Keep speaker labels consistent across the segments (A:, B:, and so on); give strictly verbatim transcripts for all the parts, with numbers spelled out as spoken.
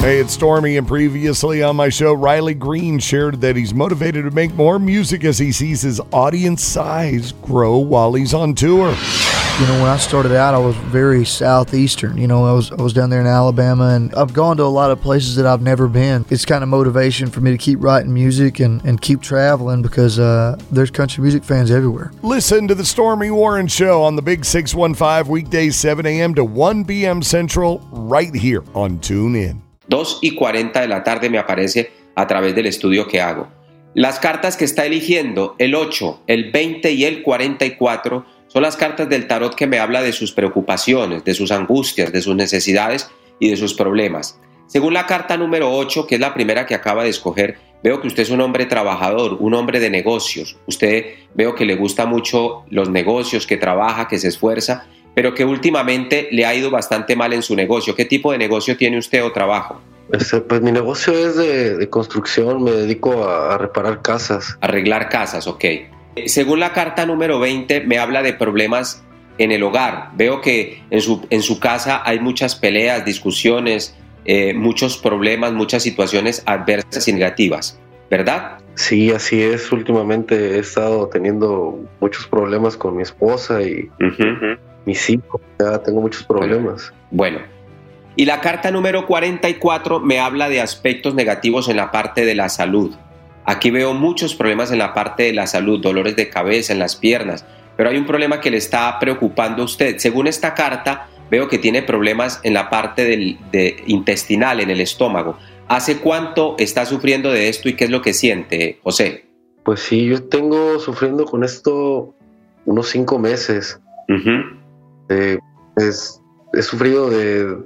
A: Hey, it's Stormy, and previously on my show, Riley Green shared that he's motivated to make more music as he sees his audience size grow while he's on tour.
B: You know, when I started out, I was very southeastern. You know, I was I was down there in Alabama, and I've gone to a lot of places that I've never been. It's kind of motivation for me to keep writing music and, and keep traveling because uh, there's country music fans everywhere.
A: Listen to the Stormy Warren Show on the Big six one five, weekdays seven a.m. to one p.m. Central, right here on TuneIn.
C: dos y cuarenta de la tarde me aparece a través del estudio que hago. Las cartas que está eligiendo, el ocho, el veinte y el cuarenta y cuatro, son las cartas del tarot que me habla de sus preocupaciones, de sus angustias, de sus necesidades y de sus problemas. Según la carta número ocho, que es la primera que acaba de escoger, veo que usted es un hombre trabajador, un hombre de negocios. Usted veo que le gusta mucho los negocios, que trabaja, que se esfuerza, pero que últimamente le ha ido bastante mal en su negocio. ¿Qué tipo de negocio tiene usted o trabajo?
D: Este, pues mi negocio es de, de construcción, me dedico a, a reparar casas.
C: Arreglar casas, ok. Según la carta número veinte, me habla de problemas en el hogar. Veo que en su, en su casa hay muchas peleas, discusiones, eh, muchos problemas, muchas situaciones adversas y negativas, ¿verdad?
D: Sí, así es. Últimamente he estado teniendo muchos problemas con mi esposa y uh-huh. mis hijos. Ya tengo muchos problemas.
C: Bueno, y la carta número cuarenta y cuatro me habla de aspectos negativos en la parte de la salud. Aquí veo muchos problemas en la parte de la salud, dolores de cabeza, en las piernas, pero hay un problema que le está preocupando a usted. Según esta carta, veo que tiene problemas en la parte del, de, intestinal, en el estómago. ¿Hace cuánto está sufriendo de esto y qué es lo que siente, José?
D: Pues sí, yo tengo sufriendo con esto unos cinco meses. Uh-huh. Eh, es, he sufrido de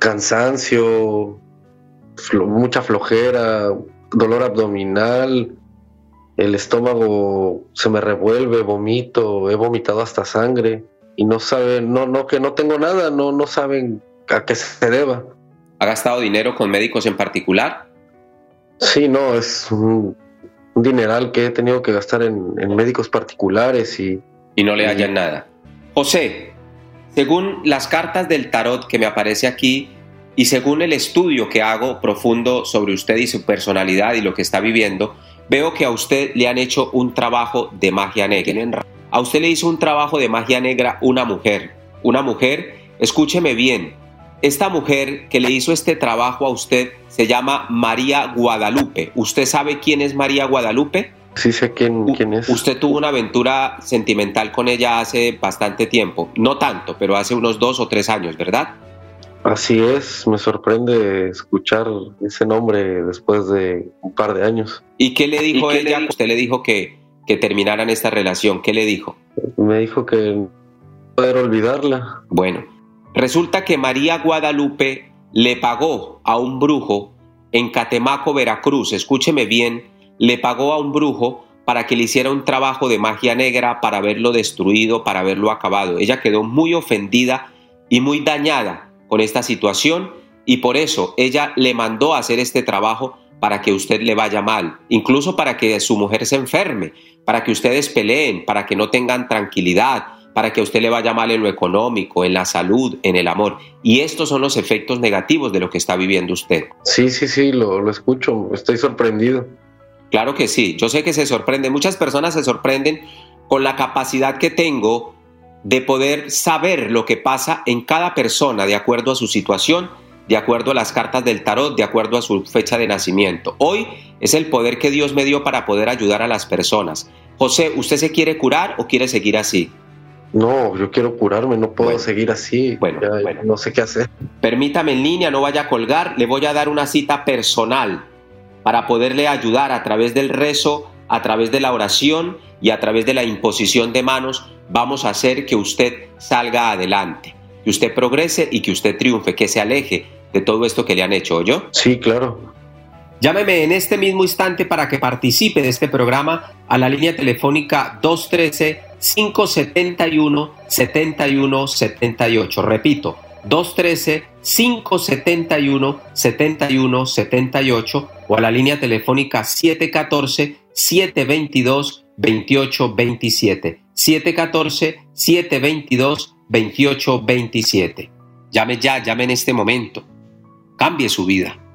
D: cansancio, flo, mucha flojera, dolor abdominal, el estómago se me revuelve, vomito, he vomitado hasta sangre y no saben, no, no, que no tengo nada, no, no saben a qué se deba.
C: ¿Ha gastado dinero con médicos en particular?
D: Sí, no, es un, un dineral que he tenido que gastar en, en médicos particulares y...
C: Y no le hallan y... nada. José, según las cartas del tarot que me aparece aquí, y según el estudio que hago profundo sobre usted y su personalidad y lo que está viviendo, veo que a usted le han hecho un trabajo de magia negra. A usted le hizo un trabajo de magia negra una mujer. Una mujer, escúcheme bien, esta mujer que le hizo este trabajo a usted se llama María Guadalupe. ¿Usted sabe quién es María Guadalupe?
D: Sí sé quién, quién es.
C: Usted tuvo una aventura sentimental con ella hace bastante tiempo. No tanto, pero hace unos dos o tres años, ¿verdad?
D: Así es, me sorprende escuchar ese nombre después de un par de años.
C: ¿Y qué le dijo qué ella? Le... Usted le dijo que, que terminaran esta relación. ¿Qué le dijo?
D: Me dijo que no poder olvidarla.
C: Bueno, resulta que María Guadalupe le pagó a un brujo en Catemaco, Veracruz. Escúcheme bien, le pagó a un brujo para que le hiciera un trabajo de magia negra para haberlo destruido, para haberlo acabado. Ella quedó muy ofendida y muy dañada con esta situación y por eso ella le mandó a hacer este trabajo para que usted le vaya mal, incluso para que su mujer se enferme, para que ustedes peleen, para que no tengan tranquilidad, para que a usted le vaya mal en lo económico, en la salud, en el amor. Y estos son los efectos negativos de lo que está viviendo usted.
D: Sí, sí, sí, lo, lo escucho, estoy sorprendido.
C: Claro que sí, yo sé que se sorprende, muchas personas se sorprenden con la capacidad que tengo de poder saber lo que pasa en cada persona de acuerdo a su situación, de acuerdo a las cartas del tarot, de acuerdo a su fecha de nacimiento. Hoy es el poder que Dios me dio para poder ayudar a las personas. José, ¿usted se quiere curar o quiere seguir así?
D: No, yo quiero curarme, no puedo bueno, seguir así,
C: bueno,
D: ya,
C: bueno.
D: no sé qué hacer.
C: Permítame en línea, no vaya a colgar, le voy a dar una cita personal para poderle ayudar a través del rezo, a través de la oración y a través de la imposición de manos. Vamos a hacer que usted salga adelante, que usted progrese y que usted triunfe, que se aleje de todo esto que le han hecho, ¿oyó?
D: Sí, claro.
C: Llámeme en este mismo instante para que participe de este programa a la línea telefónica dos uno tres, cinco siete uno, siete uno siete ocho. Repito, dos uno tres, cinco siete uno, siete uno siete ocho o a la línea telefónica siete uno cuatro, siete dos dos, dos ocho dos siete. siete uno cuatro, siete dos dos, dos ocho dos siete. Llame ya, llame en este momento. Cambie su vida.